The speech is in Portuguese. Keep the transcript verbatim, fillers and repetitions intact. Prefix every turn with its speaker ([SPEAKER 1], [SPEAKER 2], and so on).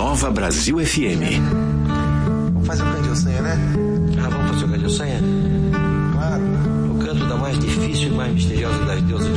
[SPEAKER 1] Nova Brasil F M.
[SPEAKER 2] Vamos fazer o canto de ossanha, né?
[SPEAKER 3] Ah, vamos fazer o canto de ossanha?
[SPEAKER 2] Claro.
[SPEAKER 3] O canto da mais difícil e mais misteriosa das deusas